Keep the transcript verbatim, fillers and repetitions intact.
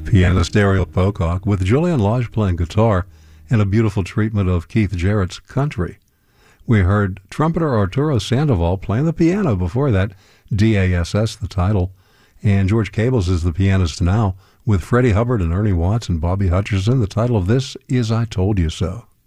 Pianist Ariel Pocock with Julian Lage playing guitar and a beautiful treatment of Keith Jarrett's Country. We heard trumpeter Arturo Sandoval playing the piano before that, D A S S the title, and George Cables is the pianist now with Freddie Hubbard and Ernie Watts and Bobby Hutcherson. The title of this is I Told You So.